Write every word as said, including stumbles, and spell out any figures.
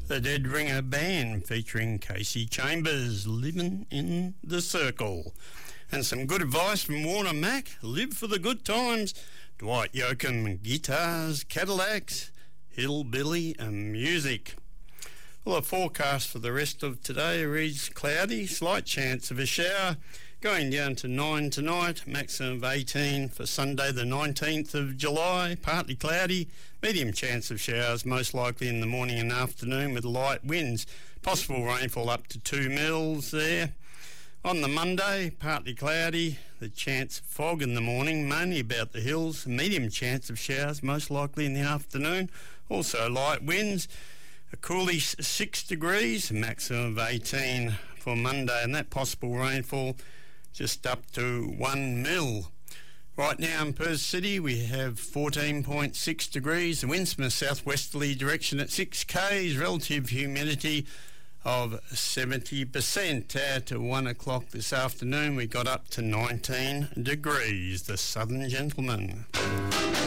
The Dead Ringer Band featuring Casey Chambers, Living in the Circle. And some good advice from Warner Mac, Live for the Good Times, Dwight Yoakam, Guitars, Cadillacs, Hillbilly and Music. Well, the forecast for the rest of today reads cloudy, slight chance of a shower, going down to nine tonight, maximum of eighteen for Sunday the nineteenth of July, partly cloudy, medium chance of showers, most likely in the morning and afternoon with light winds, possible rainfall up to two mils there. On the Monday, partly cloudy, the chance of fog in the morning, mainly about the hills, medium chance of showers, most likely in the afternoon, also light winds. A coolish six degrees, maximum of eighteen for Monday, and that possible rainfall just up to one mil. Right now in Perth City we have fourteen point six degrees, the winds from a southwesterly direction at six k's, relative humidity of seventy percent. At one o'clock this afternoon we got up to nineteen degrees. The Southern Gentleman.